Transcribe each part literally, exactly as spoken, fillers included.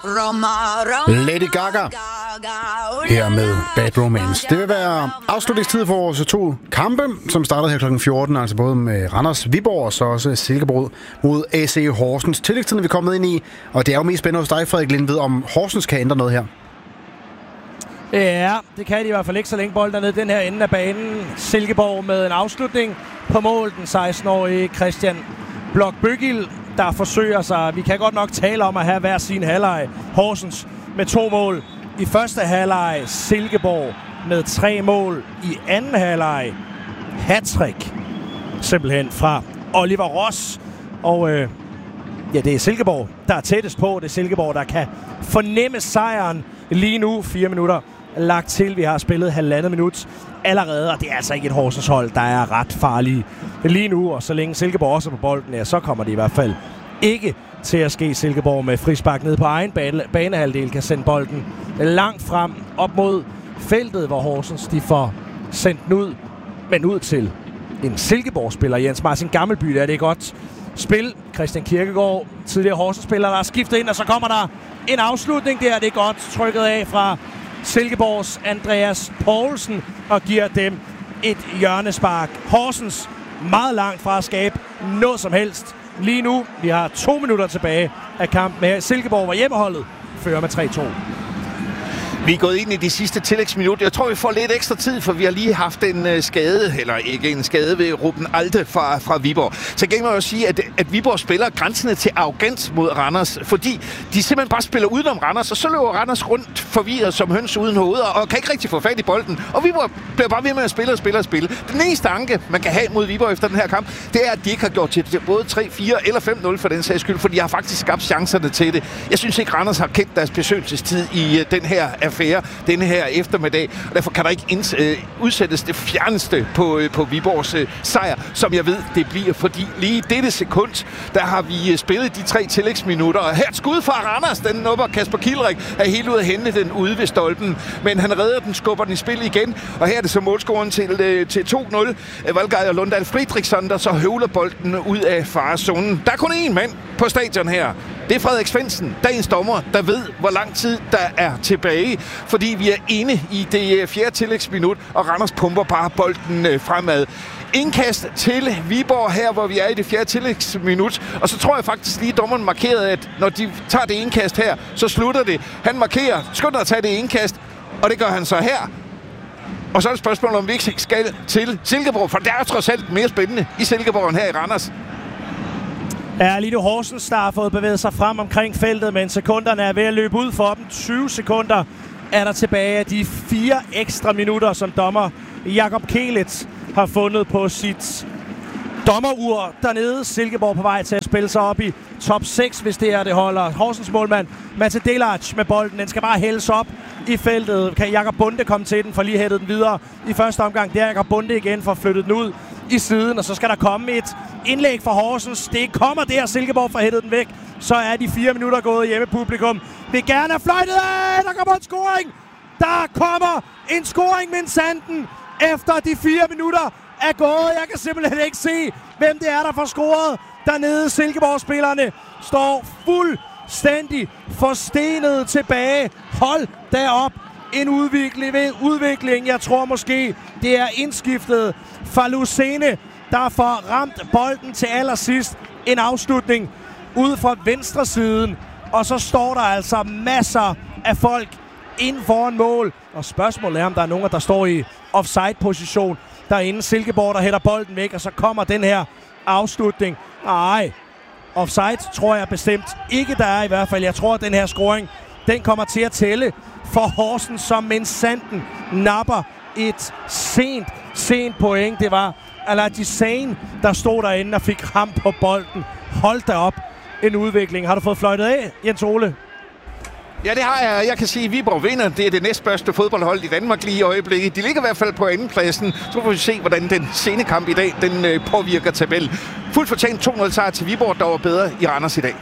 Lady Gaga her med Bad Romance. Det vil være afslutningstid for vores to kampe, som startede her klokken fjorten, altså både med Randers Viborg og så også Silkeborg mod A C Horsens. Tillægstiden er vi kommet ind i, og det er jo mest spændende hos dig, Frederik Lindved, om Horsens kan ændre noget her. Ja, det kan de i hvert fald ikke, så længe bolden er nede den her ende af banen. Silkeborg med en afslutning på mål. Den seksten-årige Christian Blok-Bøggild, der forsøger sig. Vi kan godt nok tale om at have hver sin halvleg. Horsens med to mål i første halvleg. Silkeborg med tre mål i anden halvleg. Hattrick simpelthen fra Oliver Ross. Og øh, ja, det er Silkeborg, der er tættest på. Det er Silkeborg, der kan fornemme sejren lige nu. Fire minutter lagt til. Vi har spillet halvandet minut allerede, og det er altså ikke et Horsens hold, der er ret farlige lige nu. Og så længe Silkeborg også er på bolden, ja, så kommer det i hvert fald ikke til at ske. Silkeborg med frispark ned på egen bane, banehalvdel kan sende bolden langt frem op mod feltet, hvor Horsens de får sendt den ud, men ud til en Silkeborg-spiller. Jens Martin Gammelby, der er det godt spil. Christian Kirkegaard, tidligere Horsens-spiller, der er skiftet ind, og så kommer der en afslutning der. Det er godt trykket af fra Silkeborgs Andreas Poulsen og giver dem et hjørnespark. Horsens meget langt fra at skabe noget som helst lige nu. Vi har to minutter tilbage af kampen her. Silkeborg var hjemmeholdet, fører med tre to. Vi er gået ind i de sidste tillægsminutter. Jeg tror, vi får lidt ekstra tid, for vi har lige haft en uh, skade, eller ikke en skade ved Ruben Alte fra, fra Viborg. Så kan man jo sige, at, at Viborg spiller grænsende til arrogant mod Randers, fordi de simpelthen bare spiller udenom Randers, og så løber Randers rundt forvirret som høns uden hoveder, og kan ikke rigtig få fat i bolden. Og Viborg bliver bare ved med at spille og spille og spille. Den eneste anke, man kan have mod Viborg efter den her kamp, det er, at de ikke har gjort til både tre fire eller fem nul for den sags skyld, for de har faktisk skabt chancerne til det. Jeg synes ikke, Randers har kendt deres besøgelsestid i uh, den her affære denne her eftermiddag, og derfor kan der ikke inds- øh, udsættes det fjerneste på, øh, på Viborgs øh, sejr, som jeg ved, det bliver, fordi lige i dette sekund, der har vi øh, spillet de tre tillægsminutter, og her et skud fra Randers, den nupper Kasper Kielrik, er helt ude at hente den ude ved stolpen, men han redder den, skubber den i spil igen, og her er det så målscoren til, øh, til to nul. Valgeir Lundahl Friedrichsson, der så høvler bolden ud af farezonen. Der er kun én mand på stadion her. Det er Frederik Svendsen, dagens dommer, der ved, hvor lang tid der er tilbage, fordi vi er inde i det fjerde tillægsminut, og Randers pumper bare bolden fremad. Indkast til Viborg her, hvor vi er i det fjerde tillægsminut, og så tror jeg faktisk lige, dommeren markerede, at når de tager det indkast her, så slutter det. Han markerer, skynder at tage det indkast, og det gør han så her. Og så er det spørgsmålet, om vi ikke skal til Silkeborg, for det er jo trods alt mere spændende i Silkeborg end her i Randers. Ja, lige nu Horsens, der har fået bevæget sig frem omkring feltet, men sekunderne er ved at løbe ud for dem. tyve sekunder er der tilbage af de fire ekstra minutter, som dommer Jakob Kelitz har fundet på sit dommerur dernede. Silkeborg på vej til at spille sig op i top seks, hvis det er det holder. Horsens målmand Mate Delac med bolden. Den skal bare hældes op i feltet. Kan Jakob Bunde komme til den, for lige hættet den videre i første omgang. Det er Jakob Bunde igen for at flytte den ud i siden, og så skal der komme et indlæg fra Horsens. Det kommer der, Silkeborg får hættet den væk. Så er de fire minutter gået. Hjemmepublikum vil gerne have fløjtet af. Der kommer en scoring. Der kommer en scoring, men sanden efter de fire minutter er gået. Jeg kan simpelthen ikke se, hvem det er, der får scoret dernede. Silkeborg-spillerne står fuldstændig forstenet tilbage. Hold da op. En udvikling, udvikling. Jeg tror måske, det er indskiftet fra Lucene, der får ramt bolden til allersidst. En afslutning ud fra venstre siden. Og så står der altså masser af folk inden foran mål. Og spørgsmålet er, om der er nogen, der står i offside-position derinde. Silkeborg, der hætter bolden væk, og så kommer den her afslutning. Nej, offside tror jeg bestemt ikke, der er i hvert fald. Jeg tror, at den her scoring, den kommer til at tælle for Horsens, som men sanden napper et sent, sent point. Det var Aladji Sane, der stod derinde og fik ram på bolden. Hold da op, en udvikling. Har du fået fløjtet af, Jens Ole? Ja, det har jeg. Jeg kan sige, at Viborg vinder. Det er det næstbørste fodboldhold i Danmark lige i øjeblikket. De ligger i hvert fald på andenpladsen. Så får vi se, hvordan den sene kamp i dag, den øh, påvirker tabellen. Fuldt fortjent to nul sejr til Viborg, der var bedre i Randers i dag.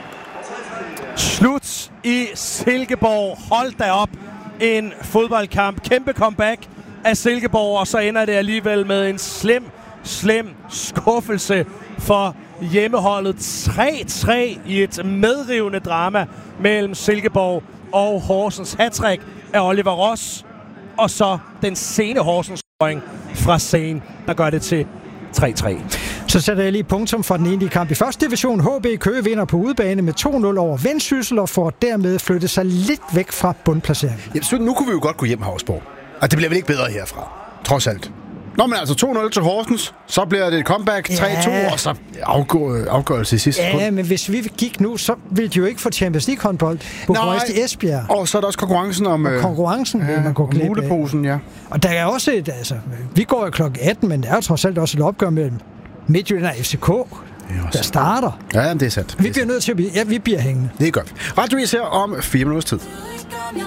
Slut i Silkeborg. Hold da op. En fodboldkamp. Kæmpe comeback af Silkeborg, og så ender det alligevel med en slem, slem skuffelse for hjemmeholdet tre tre i et medrivende drama mellem Silkeborg og Horsens. Hattrick af Oliver Ross, og så den sene Horsens-scoring fra Sen, der gør det til tre tre. Så sætter jeg lige punktum for den enlige kamp i første division. H B Køge vinder på udebane med to nul over Vendsyssel og får dermed flyttet sig lidt væk fra bundplaceringen. Jamen, så nu kunne vi jo godt gå hjem, Havsborg. Og det bliver vel ikke bedre herfra, trods alt. Nå, men altså to nul til Horsens, så bliver det et comeback, tre to, ja. Og så afgå, afgørelse i sidste sekund. Ja, men hvis vi gik nu, så ville de jo ikke få Champions League-håndbold på Brøst i Esbjerg. Og så er der også konkurrencen om... Og konkurrencen, ja, man går glip af. Muleposen, ja. Og der er også et, altså, vi går jo klokken atten, men der er jo trods alt også et opgør mellem Midtjylland og F C K, der starter. Ja, det er sandt. Vi bliver nødt til at blive, ja, vi bliver hængende. Det er godt. Radio is her om fire minutters tid.